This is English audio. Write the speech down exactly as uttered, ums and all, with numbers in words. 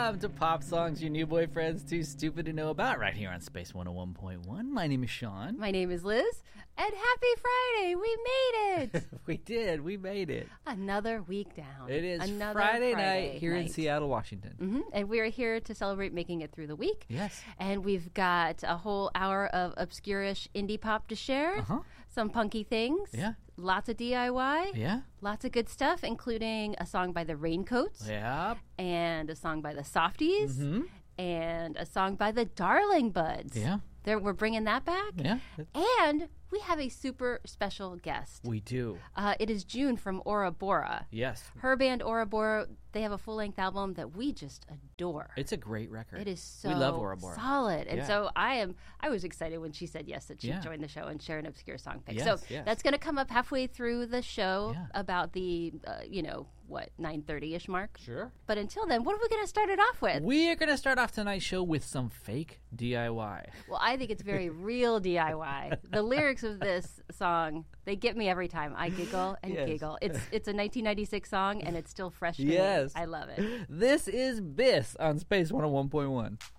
Welcome to Pop Songs Your New Boyfriend's Too Stupid to Know About right here on Space one oh one point one. My name is Sean. My name is Liz. And happy Friday! We made it! We did. We made it. Another week down. It is Another Friday, Friday night here night. in Seattle, Washington. Mm-hmm. And we're here to celebrate making it through the week. Yes. And we've got a whole hour of obscure-ish indie pop to share. Uh-huh. Some punky things. Yeah. Lots of D I Y. Yeah. Lots of good stuff, including a song by the Raincoats. Yeah. And a song by the Softies. Mm-hmm. And a song by the Darling Buds. Yeah. There, we're bringing that back. Yeah. And we have a super special guest. We do. Uh, it is June from Ora Bora. Yes. Her band Ora Bora, they have a full-length album that we just adore. It's a great record. It is so we love Ora Bora. solid. And Yeah. so I am I was excited when she said yes that she'd Yeah. join the show and share an obscure song pick. Yes, so yes. that's going to come up halfway through the show Yeah. about the, uh, you know, what, nine thirty-ish mark? Sure. But until then, what are we going to start it off with? We are going to start off tonight's show with some fake D I Y. Well, I think it's very real D I Y. The lyrics of this song, they get me every time. I giggle and Yes. giggle. It's it's a nineteen ninety-six song, and it's still fresh to me. Yes. I love it. This is Biss on Space one oh one point one.